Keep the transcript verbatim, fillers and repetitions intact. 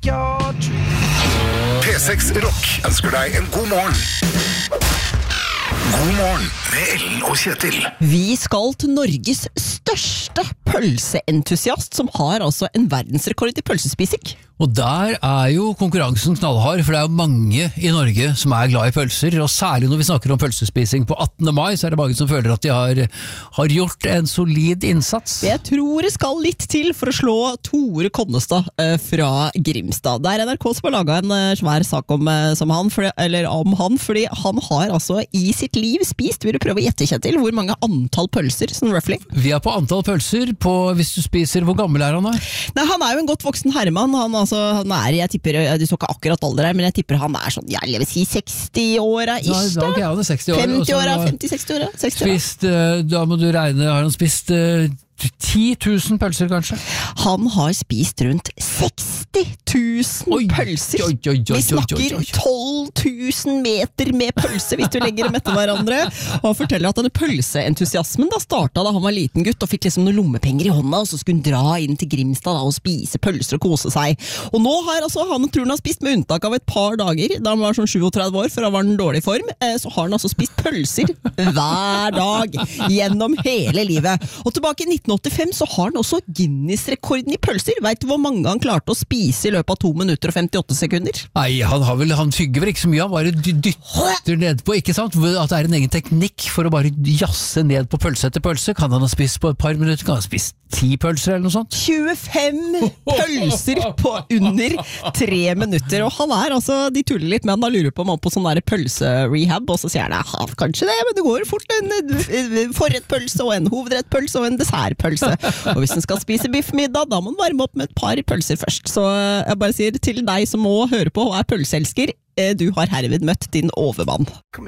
your dreams. P seks Rock ønsker deg en god morgen. God morgen med Ellen og Kjetil. Vi skal til Norges største pølseentusiast, som har altså en verdensrekord i pølsespising. Og der er jo konkurransen knallhard, for det er jo mange i Norge som er glad i pølser, og særlig når vi snakker om pølsespising på attende mai, så er det mange som føler at de har, har gjort en solid innsats. Jeg tror det skal litt til for å slå Tore Konnestad eh, fra Grimstad. Det er N R K som har laget en eh, svær sak om, eh, som han, for, eller om han, fordi han har altså i sitt liv spist, vil du prøve å gjette, Kjetil, hvor mange antall pølser, sånn roughly? Vi er på antall pølser, på hvis du spiser, hvor gammel er han da? Nei, han er jo en godt voksen herremann, han, altså, han er, jeg tipper, du så ikke akkurat alder her, men jeg tipper han er sånn, jeg vil si seksti-åra ish, da? Ja, okay, han er seksti år. femti-åra, femti-seksti-åra. Spist, da må du regne, har han spist ti tusen pølser kanskje? Han har spist rundt seksti tusen pølser. Oi, oi, oi, oi, Vi snakker tolv tusen meter med pølse hvis du legger dem etter hverandre. Og han forteller at denne pølseentusiasmen da startet da han var liten gutt og fikk liksom noen lommepenger i hånda, og så skulle han dra inn til Grimstad da, og spise pølser og kose seg. Og nå har altså, han tror han har spist med unntak av et par dager, da han var sånn syttitre år, for han var en dårlig form, så har han altså spist pølser hver dag gjennom hele livet. Og tilbake i nitten åttifem så har han også Guinness-rekorden i pølser. Vet du hvor mange han klarte å spise i løpet av to minutter og femtiåtte sekunder? Nei, han, har vel, han tygger vel ikke så mye, han bare dytter ned på, ikke sant? At det er en egen teknikk for å bare jasse ned på pølse etter pølse. Kan han ha spist på et par minutter? Kan han ha spist ti pølser eller noe sånt? tjuefem pølser på under tre minutter, og han er altså, de tuller litt med han, da lurer på om han på sånn der pølserehab, og så sier han, ja, kanskje det, men det går fort en forrettpølse og en hovedrettpølse og en dessertpølse. Og hvis den skal spise biffmiddag, da må den varme opp med et par pølser først. Så jeg bare sier til deg som må høre på og er pølseelsker, du har herved møtt din overmann.